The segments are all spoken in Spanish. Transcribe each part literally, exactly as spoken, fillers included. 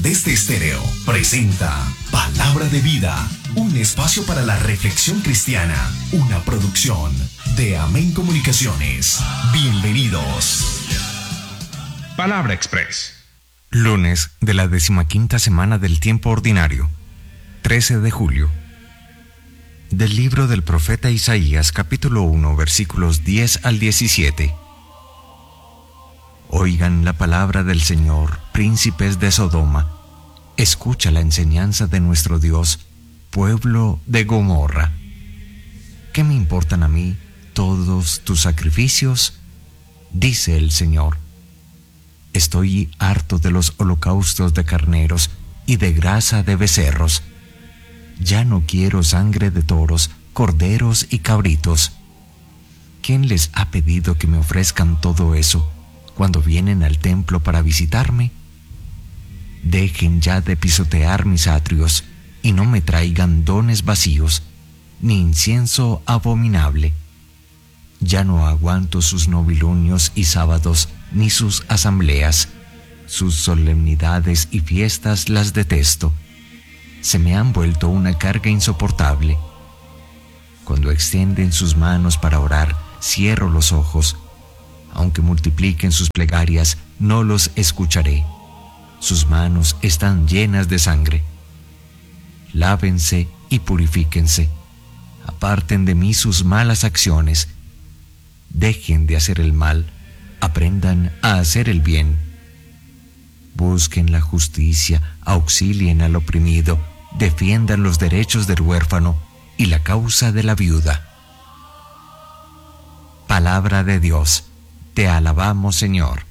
Conteste Estéreo presenta Palabra de Vida, un espacio para la reflexión cristiana, una producción de Amén Comunicaciones. Bienvenidos. Palabra Express. Lunes de la decimaquinta semana del tiempo ordinario, trece de julio. Del libro del profeta Isaías, capítulo uno, versículos diez al diecisiete. Oigan la palabra del Señor, príncipes de Sodoma. Escucha la enseñanza de nuestro Dios, pueblo de Gomorra. ¿Qué me importan a mí todos tus sacrificios? Dice el Señor. Estoy harto de los holocaustos de carneros y de grasa de becerros. Ya no quiero sangre de toros, corderos y cabritos. ¿Quién les ha pedido que me ofrezcan todo eso cuando vienen al templo para visitarme? Dejen ya de pisotear mis atrios y no me traigan dones vacíos, ni incienso abominable. Ya no aguanto sus novilunios y sábados, ni sus asambleas. Sus solemnidades y fiestas las detesto. Se me han vuelto una carga insoportable. Cuando extienden sus manos para orar, cierro los ojos. Aunque multipliquen sus plegarias, no los escucharé. Sus manos están llenas de sangre. Lávense y purifíquense. Aparten de mí sus malas acciones. Dejen de hacer el mal. Aprendan a hacer el bien. Busquen la justicia, auxilien al oprimido, defiendan los derechos del huérfano y la causa de la viuda. Palabra de Dios. Te alabamos, Señor.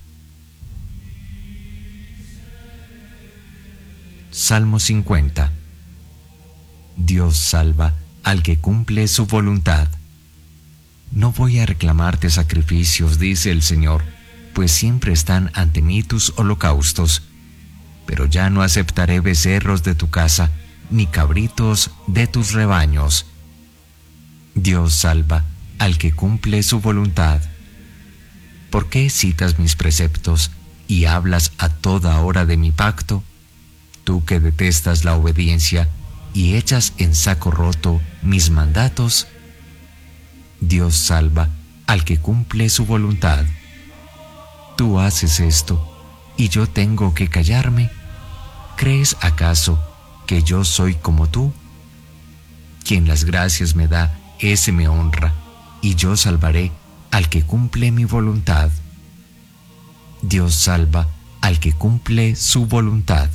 Salmo cincuenta. Dios salva al que cumple su voluntad. No voy a reclamarte sacrificios, dice el Señor, pues siempre están ante mí tus holocaustos. Pero ya no aceptaré becerros de tu casa, ni cabritos de tus rebaños. Dios salva al que cumple su voluntad. ¿Por qué citas mis preceptos y hablas a toda hora de mi pacto? Tú que detestas la obediencia y echas en saco roto mis mandatos. Dios salva al que cumple su voluntad. Tú haces esto y yo tengo que callarme. ¿Crees acaso que yo soy como tú? Quien las gracias me da, ese me honra, y yo salvaré al que cumple mi voluntad. Dios salva al que cumple su voluntad.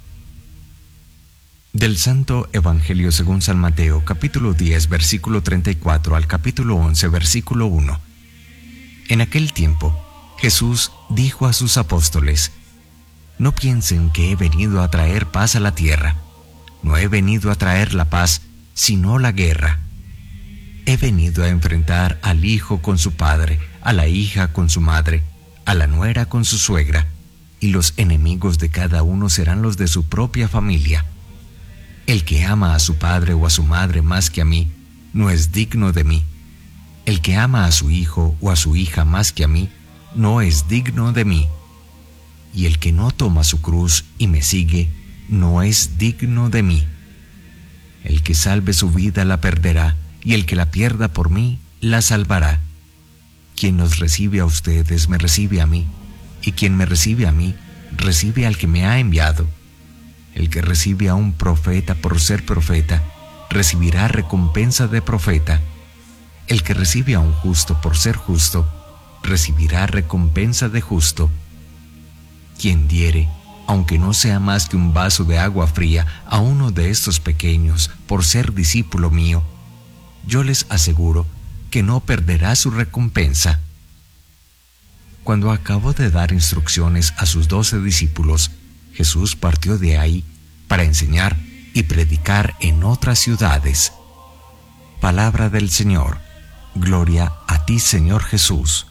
Del Santo Evangelio según San Mateo, capítulo diez, versículo treinta y cuatro al capítulo once, versículo uno. En aquel tiempo, Jesús dijo a sus apóstoles: No piensen que he venido a traer paz a la tierra. No he venido a traer la paz, sino la guerra. He venido a enfrentar al hijo con su padre, a la hija con su madre, a la nuera con su suegra, y los enemigos de cada uno serán los de su propia familia. El que ama a su padre o a su madre más que a mí, no es digno de mí. El que ama a su hijo o a su hija más que a mí, no es digno de mí. Y el que no toma su cruz y me sigue, no es digno de mí. El que salve su vida la perderá, y el que la pierda por mí, la salvará. Quien nos recibe a ustedes, me recibe a mí, y quien me recibe a mí, recibe al que me ha enviado. El que recibe a un profeta por ser profeta, recibirá recompensa de profeta. El que recibe a un justo por ser justo, recibirá recompensa de justo. Quien diere, aunque no sea más que un vaso de agua fría, a uno de estos pequeños, por ser discípulo mío, yo les aseguro que no perderá su recompensa. Cuando acabó de dar instrucciones a sus doce discípulos, Jesús partió de ahí para enseñar y predicar en otras ciudades. Palabra del Señor. Gloria a ti, Señor Jesús.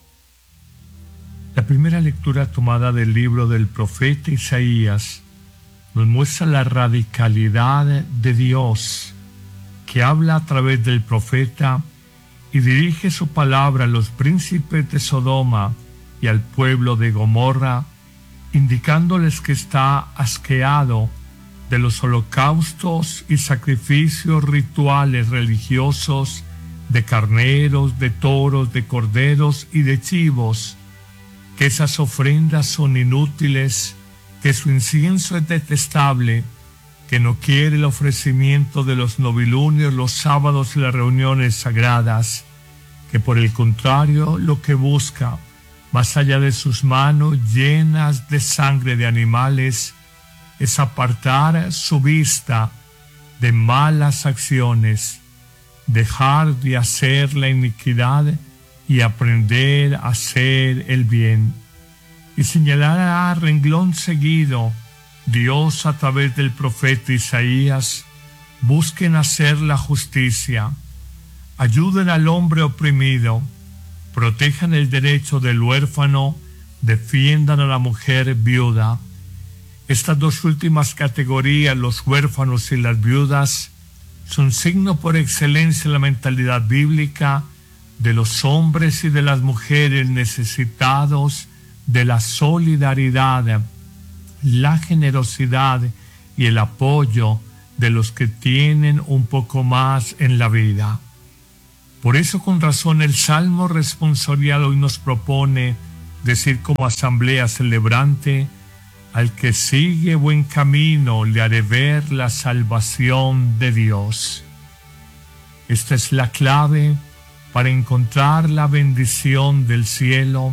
La primera lectura tomada del libro del profeta Isaías nos muestra la radicalidad de Dios, que habla a través del profeta y dirige su palabra a los príncipes de Sodoma y al pueblo de Gomorra indicándoles que está asqueado de los holocaustos y sacrificios rituales religiosos de carneros, de toros, de corderos y de chivos, que esas ofrendas son inútiles, que su incienso es detestable, que no quiere el ofrecimiento de los novilunios, los sábados y las reuniones sagradas, que por el contrario lo que busca, más allá de sus manos llenas de sangre de animales, es apartar su vista de malas acciones, dejar de hacer la iniquidad y aprender a hacer el bien. Y señalará a renglón seguido Dios a través del profeta Isaías: busquen hacer la justicia, ayuden al hombre oprimido, protejan el derecho del huérfano, defiendan a la mujer viuda. Estas dos últimas categorías, los huérfanos y las viudas, son signo por excelencia de la mentalidad bíblica de los hombres y de las mujeres necesitados de la solidaridad, la generosidad y el apoyo de los que tienen un poco más en la vida. Por eso, con razón, el Salmo responsorial hoy nos propone decir como asamblea celebrante: al que sigue buen camino le haré ver la salvación de Dios. Esta es la clave para encontrar la bendición del cielo: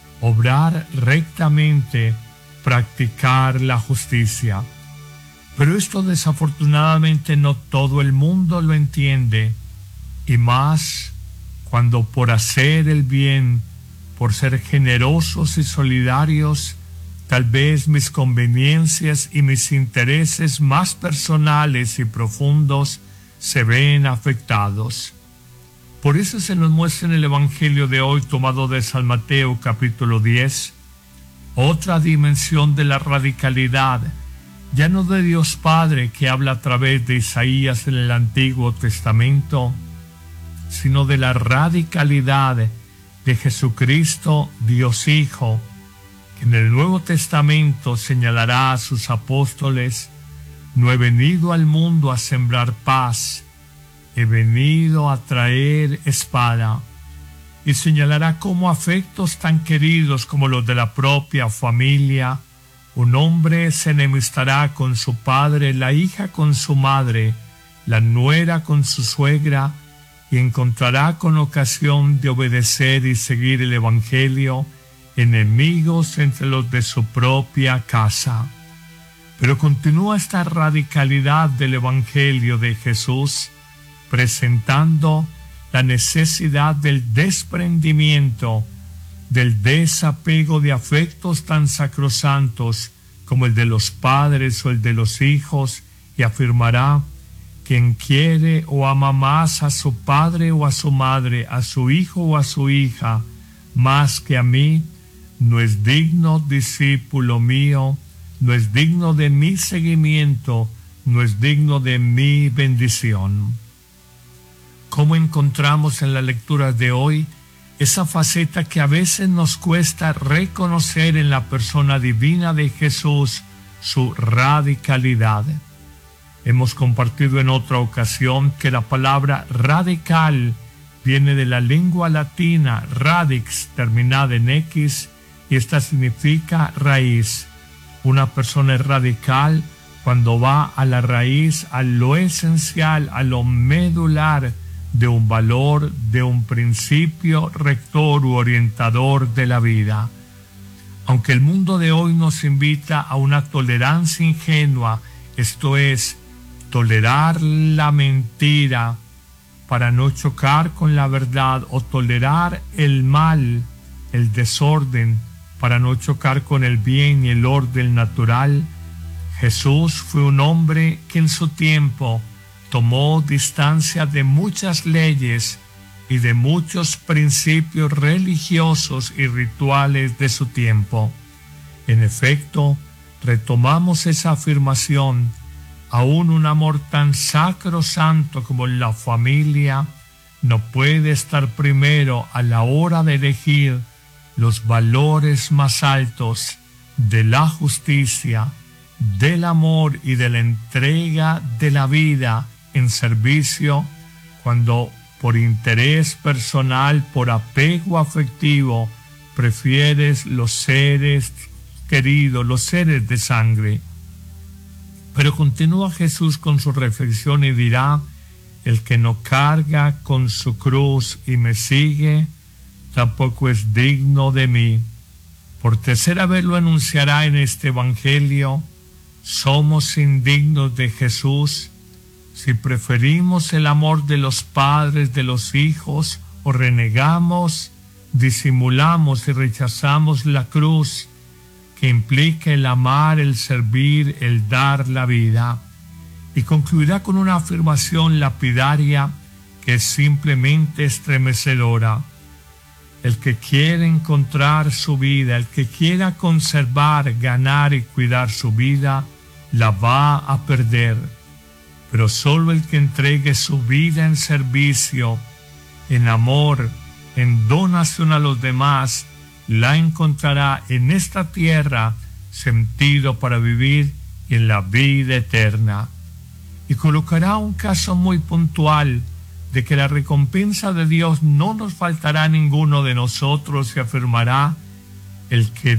obrar rectamente, practicar la justicia. Pero esto desafortunadamente no todo el mundo lo entiende, y más cuando por hacer el bien, por ser generosos y solidarios, tal vez mis conveniencias y mis intereses más personales y profundos se ven afectados. Por eso se nos muestra en el Evangelio de hoy, tomado de San Mateo capítulo diez, otra dimensión de la radicalidad, ya no de Dios Padre que habla a través de Isaías en el Antiguo Testamento, sino de la radicalidad de Jesucristo, Dios Hijo, que en el Nuevo Testamento señalará a sus apóstoles: no he venido al mundo a sembrar paz, he venido a traer espada. Y señalará cómo afectos tan queridos como los de la propia familia, un hombre se enemistará con su padre, la hija con su madre, la nuera con su suegra, y encontrará con ocasión de obedecer y seguir el Evangelio enemigos entre los de su propia casa. Pero continúa esta radicalidad del Evangelio de Jesús, presentando la necesidad del desprendimiento, del desapego de afectos tan sacrosantos como el de los padres o el de los hijos, y afirmará: quien quiere o ama más a su padre o a su madre, a su hijo o a su hija, más que a mí, no es digno discípulo mío, no es digno de mi seguimiento, no es digno de mi bendición. ¿Cómo encontramos en la lectura de hoy esa faceta que a veces nos cuesta reconocer en la persona divina de Jesús, su radicalidad? Hemos compartido en otra ocasión que la palabra radical viene de la lengua latina radix, terminada en X, y esta significa raíz. Una persona es radical cuando va a la raíz, a lo esencial, a lo medular de un valor, de un principio rector u orientador de la vida. Aunque el mundo de hoy nos invita a una tolerancia ingenua, esto es, tolerar la mentira para no chocar con la verdad, o tolerar el mal, el desorden, para no chocar con el bien y el orden natural, Jesús fue un hombre que en su tiempo tomó distancia de muchas leyes y de muchos principios religiosos y rituales de su tiempo. En efecto, retomamos esa afirmación: aún un amor tan sacrosanto como la familia no puede estar primero a la hora de elegir los valores más altos, de la justicia, del amor y de la entrega de la vida en servicio, cuando por interés personal, por apego afectivo, prefieres los seres queridos, los seres de sangre. Pero continúa Jesús con su reflexión y dirá: el que no carga con su cruz y me sigue, tampoco es digno de mí. Por tercera vez lo anunciará en este Evangelio: somos indignos de Jesús si preferimos el amor de los padres, de los hijos, o renegamos, disimulamos y rechazamos la cruz, que implica el amar, el servir, el dar la vida. Y concluirá con una afirmación lapidaria que es simplemente estremecedora: el que quiere encontrar su vida, el que quiera conservar, ganar y cuidar su vida, la va a perder. Pero solo el que entregue su vida en servicio, en amor, en donación a los demás, la encontrará en esta tierra sentido para vivir y en la vida eterna. Y colocará un caso muy puntual de que la recompensa de Dios no nos faltará a ninguno de nosotros, y afirmará: el que